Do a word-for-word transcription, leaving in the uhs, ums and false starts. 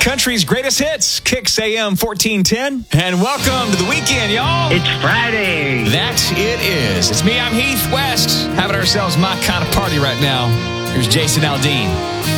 country's greatest hits, Kicks A M fourteen ten. And welcome to the weekend, y'all. It's Friday. That it is. It's me, I'm Heath West, having ourselves my kind of party right now. Here's Jason Aldean.